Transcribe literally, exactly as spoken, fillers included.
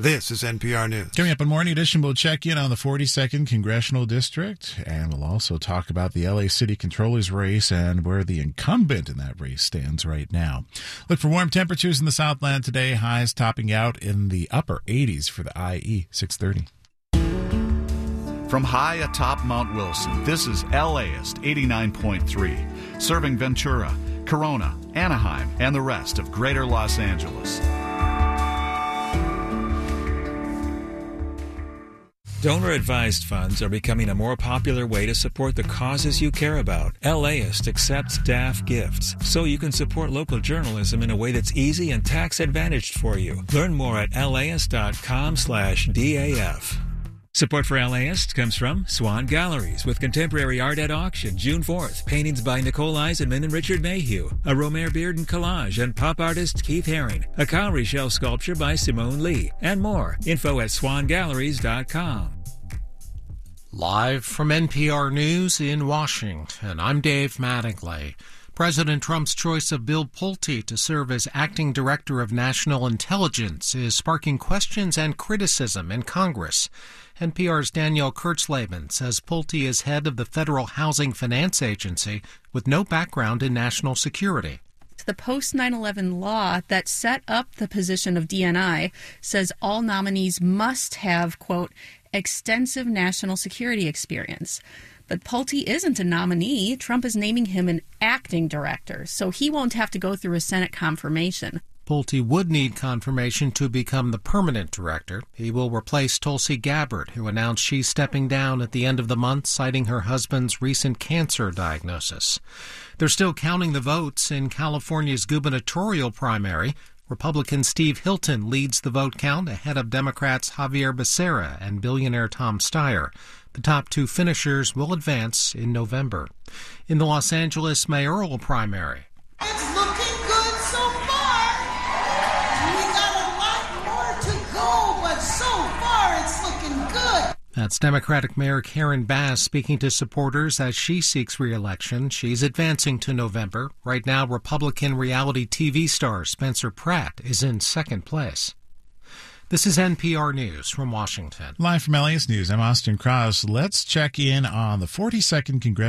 This is N P R News. Coming up on Morning Edition, we'll check in on the forty-second Congressional District, and we'll also talk about the L A City Controller's race and where the incumbent in that race stands right now. Look for warm temperatures in the Southland today, highs topping out in the upper eighties for the I E six thirty. From high atop Mount Wilson, this is LAist eighty-nine point three, serving Ventura, Corona, Anaheim, and the rest of greater Los Angeles. Donor-advised funds are becoming a more popular way to support the causes you care about. LAist accepts D A F gifts, so you can support local journalism in a way that's easy and tax-advantaged for you. Learn more at laist.com slash DAF. Support for LAist comes from Swan Galleries with contemporary art at auction June fourth. Paintings by Nicole Eisenman and Richard Mayhew. A Romare Bearden collage and pop artist Keith Haring. A cowrie shell sculpture by Simone Lee. And more. Info at swan galleries dot com. Live from N P R News in Washington, I'm Dave Mattingly. President Trump's choice of Bill Pulte to serve as acting director of national intelligence is sparking questions and criticism in Congress. N P R's Danielle Kurtzleben says Pulte is head of the Federal Housing Finance Agency with no background in national security. The post nine eleven law that set up the position of D N I says all nominees must have, quote, extensive national security experience. But Pulte isn't a nominee. Trump is naming him an acting director, so he won't have to go through a Senate confirmation. Pulte would need confirmation to become the permanent director. He will replace Tulsi Gabbard, who announced she's stepping down at the end of the month, citing her husband's recent cancer diagnosis. They're still counting the votes in California's gubernatorial primary. Republican Steve Hilton leads the vote count ahead of Democrats Javier Becerra and billionaire Tom Steyer. The top two finishers will advance in November. In the Los Angeles mayoral primary, it's looking good so far. We got a lot more to go, but so far it's looking good. That's Democratic Mayor Karen Bass speaking to supporters as she seeks re-election. She's advancing to November. Right now, Republican reality T V star Spencer Pratt is in second place. This is N P R News from Washington. Live from LAist News, I'm Austin Krause. Let's check in on the forty-second Congressional